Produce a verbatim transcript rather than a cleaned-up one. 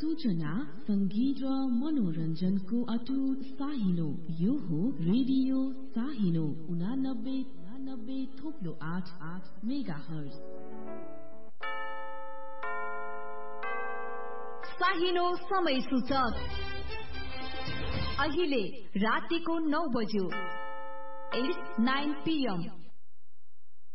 सूचना संगीत र मनोरञ्जनको अटुट साहिलो यो हो रेडियो साहिलो उनानब्बे उनानब्बे थोप्लो आठ आठ मेगा हर्ज। साहिलो समय सूचक अहिले रातिको नौ बज्यो। It's nine p m